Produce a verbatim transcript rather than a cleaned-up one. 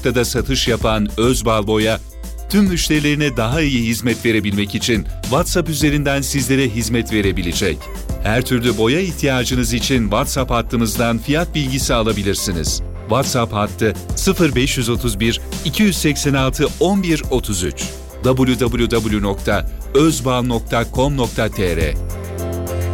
noktada satış yapan Özbal Boya, tüm müşterilerine daha iyi hizmet verebilmek için WhatsApp üzerinden sizlere hizmet verebilecek. Her türlü boya ihtiyacınız için WhatsApp hattımızdan fiyat bilgisi alabilirsiniz. WhatsApp hattı sıfır beş otuz bir iki seksen altı on bir otuz üç. double-u double-u double-u nokta özbal nokta com nokta tr